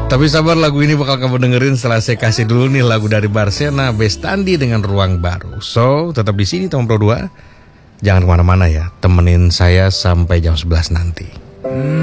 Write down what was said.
Tapi sabar, lagu ini bakal kamu dengerin setelah saya kasih dulu nih lagu dari Barsena Bestandi dengan Ruang Baru. So, tetap di sini Tom Pro 2. Jangan kemana-mana ya, temenin saya sampai jam 11 nanti.